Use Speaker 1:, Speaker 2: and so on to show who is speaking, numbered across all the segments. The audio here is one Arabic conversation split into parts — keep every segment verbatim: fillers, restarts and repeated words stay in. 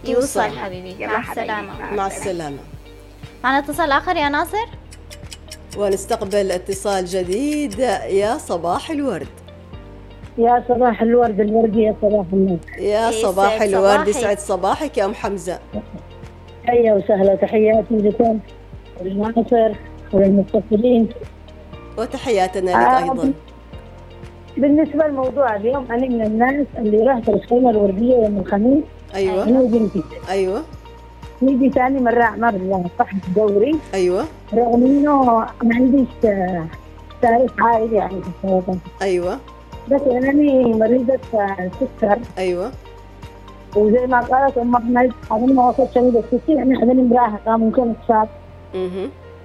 Speaker 1: يوصل حبيبي. مع السلامة.
Speaker 2: مع السلامة.
Speaker 1: معنا اتصال آخر يا ناصر،
Speaker 2: ونستقبل اتصال جديد. يا صباح الورد.
Speaker 3: يا صباح الورد الوردي، يا صباح النور.
Speaker 2: يا صباح الورد، يسعد صباحك يا أم حمزة.
Speaker 3: حيا وسهلا، تحياتي لكم ولناصر وللمتصلين،
Speaker 2: وتحياتنا لك أيضا.
Speaker 3: بالنسبة لموضوع اليوم، أنا من الناس اللي رحت الخيمة الوردية يوم الخميس.
Speaker 2: أيوة.
Speaker 3: أنا وبنتي.
Speaker 2: أيوة.
Speaker 3: نيجي ثاني مرة أعمل فحص دوري.
Speaker 2: أيوة.
Speaker 3: رغم إنه ما عنديش تاريخ عائلي يعني في السرطان.
Speaker 2: أيوة.
Speaker 3: بس أنني مريضة سكر.
Speaker 2: أيوة.
Speaker 3: وزي ما قالت أم أحمد، أنا ما وصلت شديد السكر، يعني أنا مراهقة ممكن تصاب.
Speaker 2: اها.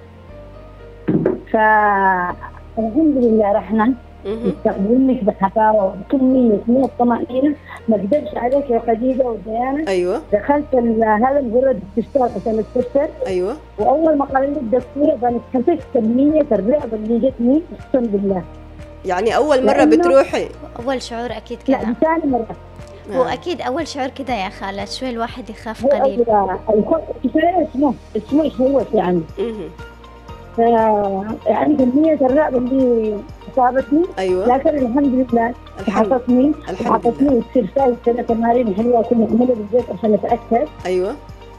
Speaker 3: فالحمد لله رحنا يستقبلونك بحفاوة وبكمية من الطمأنينة، ما قدرش عليك يا خديجة وديانة.
Speaker 2: أيوة.
Speaker 3: دخلت هذا الجرد تشتغل عشان السكر.
Speaker 2: أيوة.
Speaker 3: وأول ما قالت لي الدكتورة أنا حسيت كمية الرعب اللي جتني، أقسم بالله.
Speaker 2: يعني أول مرة بتروحي؟
Speaker 1: أول شعور أكيد كذا.
Speaker 3: لا، ثاني مرة.
Speaker 1: هو أكيد أول شعور كذا يا خالة، شوي الواحد يخاف قليل.
Speaker 3: كفاية اسمه اسمه يخوف يعني. ف يعني كمية الرعب اللي أصابتني.
Speaker 2: أيوة.
Speaker 3: لكن الحمد لله حطتني حطتني استرسال كذا تمارين حلوة كنا نعملها بالبيت عشان نتأكد.
Speaker 2: أيوة.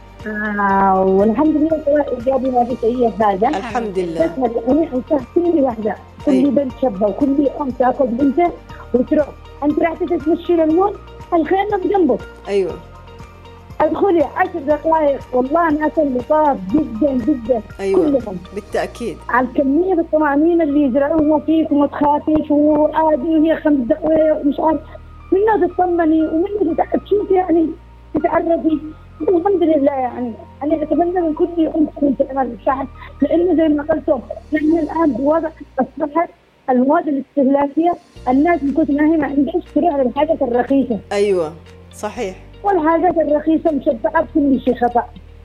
Speaker 3: آه والحمد لله سواء إيجابي ما في أي حاجة.
Speaker 2: الحمد لله.
Speaker 3: بس أنا أنصح كل واحدة، كل
Speaker 2: أيوة.
Speaker 3: بنت شابة وكل أم تأخذ بنتها وتروح. أنت راح تتمشي للمول، الخيمة بجنبك.
Speaker 2: أيوة.
Speaker 3: ادخلي عشر دقائق، والله ناس لطاف جدا جدا.
Speaker 2: أيوة.
Speaker 3: كلهم
Speaker 2: بالتأكيد.
Speaker 3: على الكمية بالطمأنينة اللي يزرعوها فيك وما تخافيش وعادي وهي خمس دقائق مش عارف، منها تطمني ومنها تشوفي يعني تتعرفي. الحمد لله يعني أنا أتمنى من كل أم تكون تعمل الفحص، لأنه زي ما قلتم نحن الآن بوضع أصبحت المواد الاستهلاكية، الناس من كثر ما هي ما عندهاش تروح للحاجات الرخيصة.
Speaker 2: أيوة صحيح.
Speaker 3: والحاجات الرخيصة مشبعة بكل شيء خطأ.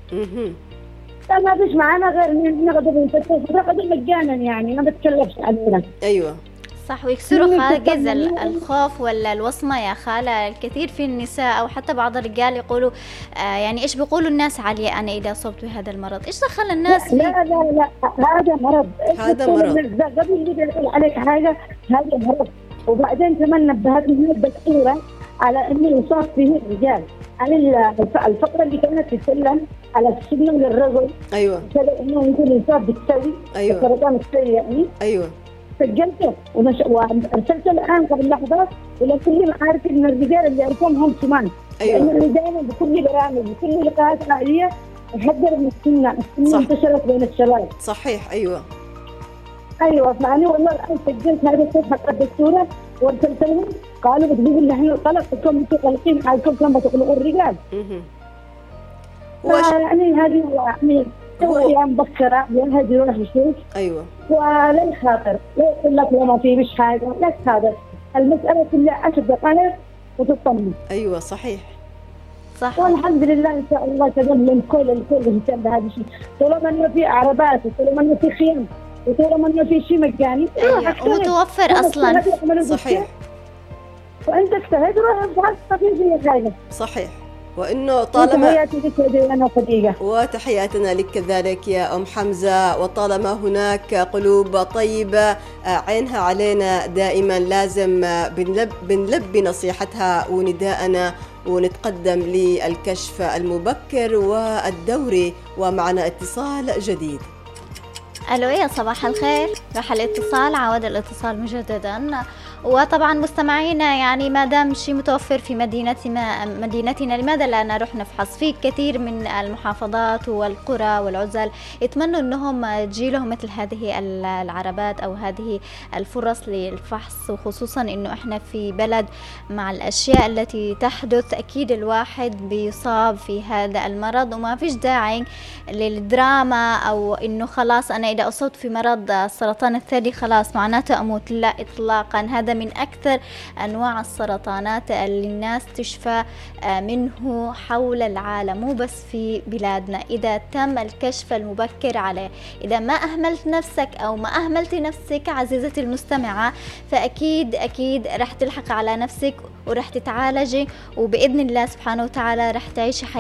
Speaker 2: اها.
Speaker 3: ما فيش معانا غير إن نقدر نفتح نقدر مجانا، يعني ما بتكلفش علينا.
Speaker 2: أيوة
Speaker 1: صح، ويكسروا حاجز الخوف ولا الوصمة يا خالة. الكثير في النساء أو حتى بعض الرجال يقولوا آه يعني إيش بيقولوا الناس علي أنا إذا أصبت بهذا المرض؟ إيش دخل الناس؟
Speaker 3: لا لا لا, لا. هذا مرض.
Speaker 2: هذا مرض.
Speaker 3: قبل اللي يقول عليك حاجة هذا مرض. وبعدين كمان نبهتني الدكتورة على إنه يصاب فيه الرجال. على الفقرة اللي كانت تتكلم على السن للرجل.
Speaker 2: أيوة.
Speaker 3: إنه يكون يصاب بالثدي.
Speaker 2: أيوة.
Speaker 3: سرطان الثدي يعني.
Speaker 2: أيوة.
Speaker 3: سجلته ونش... وارسلته الان قبل لحظات الى كل المعارف من الرجال اللي يعرفون هم سمان.
Speaker 2: أيوة.
Speaker 3: لانه دائما بكل برامج بكل لقاءات عائليه يحذر من السنه، السنه انتشرت بين الشباب.
Speaker 2: صحيح. ايوه
Speaker 3: ايوه. فعني والله الان سجلت هذا الشيء حق الدكتوره وارسلت لهم، قالوا بتقول لي احنا طلقتكم انتم طالقين حالكم كما تطلقوا الرجال.
Speaker 2: اها.
Speaker 3: يعني هذه يعني هو مبكرة ينهج يروح يشوف.
Speaker 2: أيوة.
Speaker 3: ولا يخاطر، لا يقول لك لا ما في مش حاجة، لا تخاطر، المسألة كلها عشر دقائق وتطمن.
Speaker 2: أيوة صحيح.
Speaker 1: صح.
Speaker 3: والحمد لله إن شاء الله تقبل كل الكل يهتم بهذا الشيء، طالما إنه في عربات وطالما إنه في خيام وطالما إنه في شيء مجاني.
Speaker 1: أيوة. ومتوفر أصلا.
Speaker 3: صحيح. وأنت اجتهد روح افعل ما في شيء حاجة.
Speaker 2: صحيح. وإنه طالما
Speaker 3: وتحياتي لك يا صديقة.
Speaker 2: وتحياتنا لك كذلك يا أم حمزة. وطالما هناك قلوب طيبة عينها علينا دائما لازم بنلب بنلبي نصيحتها ونداءنا ونتقدم للكشف المبكر والدوري. ومعنا اتصال جديد.
Speaker 1: ألو يا صباح الخير، راح الاتصال عاود الاتصال مجددا. وطبعا مستمعينا يعني ما دام شيء متوفر في مدينتنا مدينتنا لماذا لا نروح نفحص؟ في كثير من المحافظات والقرى والعزل يتمنوا انهم تجي لهم مثل هذه العربات او هذه الفرص للفحص، وخصوصا انه احنا في بلد مع الاشياء التي تحدث اكيد الواحد بيصاب في هذا المرض، وما فيش داعي للدراما او انه خلاص انا اذا اصبت في مرض سرطان الثدي خلاص معناته اموت. لا اطلاقا، هذا من أكثر أنواع السرطانات اللي الناس تشفى منه حول العالم مو بس في بلادنا إذا تم الكشف المبكر عليه. إذا ما أهملت نفسك أو ما أهملت نفسك عزيزتي المستمعة فأكيد أكيد رح تلحق على نفسك ورح تتعالجي، وبإذن الله سبحانه وتعالى رح تعيشي حياة